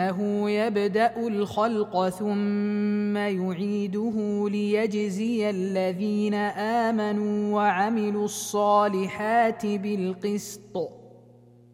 إنه يبدأ الخلق ثم يعيده ليجزي الذين آمنوا وعملوا الصالحات بالقسط